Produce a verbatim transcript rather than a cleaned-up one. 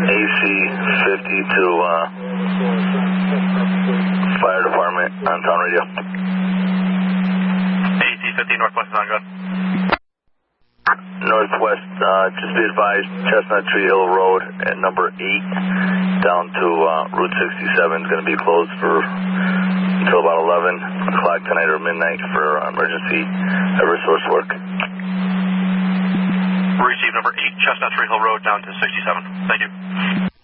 A C fifty to uh, Fire Department on town radio. A C fifty, Northwest is on, good. Northwest, uh, just be advised, Chestnut Tree Hill Road at number eight down to uh, Route sixty-seven is going to be closed for until about eleven o'clock tonight or midnight for uh, emergency Eversource work. Receive number eight, Chestnut Tree Hill Road down to sixty-seven. Thank you.